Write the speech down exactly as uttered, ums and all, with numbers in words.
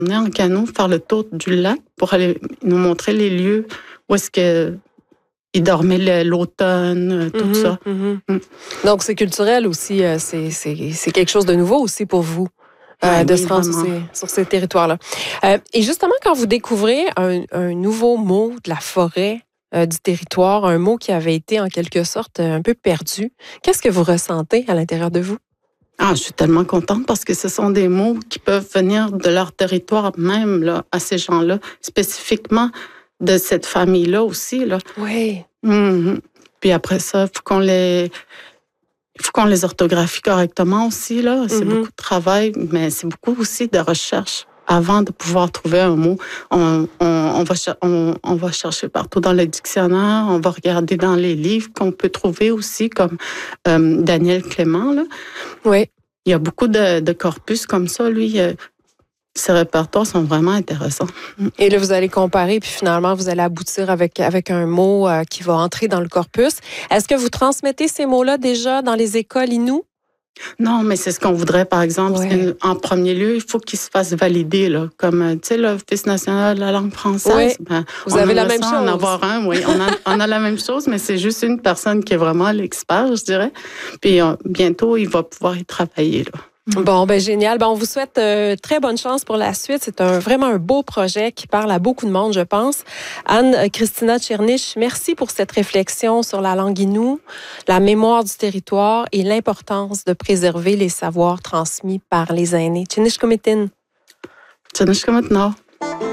venait en canot faire le tour du lac pour aller nous montrer les lieux où est-ce que il dormait l'automne, tout mm-hmm, ça. Mm-hmm. Mm. Donc, c'est culturel aussi. C'est, c'est, c'est quelque chose de nouveau aussi pour vous. Euh, ah, de oui, se rendre sur ces, sur ces territoires-là. Euh, et justement, quand vous découvrez un, un nouveau mot de la forêt, euh, du territoire, un mot qui avait été en quelque sorte un peu perdu, qu'est-ce que vous ressentez à l'intérieur de vous? Ah, je suis tellement contente parce que ce sont des mots qui peuvent venir de leur territoire même, là, à ces gens-là, spécifiquement de cette famille-là aussi. Là. Oui. Mm-hmm. Puis après ça, il faut qu'on les... Il faut qu'on les orthographie correctement aussi. Là. C'est mm-hmm. beaucoup de travail, mais c'est beaucoup aussi de recherche avant de pouvoir trouver un mot. On, on, on, va, on, on va chercher partout dans le dictionnaire, on va regarder dans les livres qu'on peut trouver aussi, comme euh, Daniel Clément. Là. Oui. Il y a beaucoup de, de corpus comme ça, lui. Euh, Ces répertoires sont vraiment intéressants. Et là, vous allez comparer, puis finalement, vous allez aboutir avec, avec un mot euh, qui va entrer dans le corpus. Est-ce que vous transmettez ces mots-là déjà dans les écoles Innu? Non, mais c'est ce qu'on voudrait, par exemple. Ouais. En premier lieu, il faut qu'il se fasse valider, là, comme, tu sais, l'Office national de la langue française. Oui. Ben, vous avez la même chose. En avoir un, oui. On a, on a la même chose, mais c'est juste une personne qui est vraiment l'expert, je dirais. Puis euh, bientôt, il va pouvoir y travailler, là. Bon, ben génial. Ben, on vous souhaite euh, très bonne chance pour la suite. C'est un, vraiment un beau projet qui parle à beaucoup de monde, je pense. Anne-Christina Tchernich, merci pour cette réflexion sur la langue Innu, la mémoire du territoire et l'importance de préserver les savoirs transmis par les aînés. Tchernich Komitin. Tchernich Komitin.